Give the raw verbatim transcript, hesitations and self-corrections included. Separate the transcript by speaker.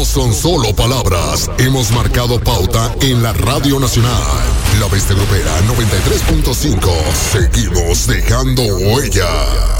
Speaker 1: no son solo palabras. Hemos marcado pauta en la Radio Nacional. La Bestia Grupera noventa y tres punto cinco. Seguimos dejando huella.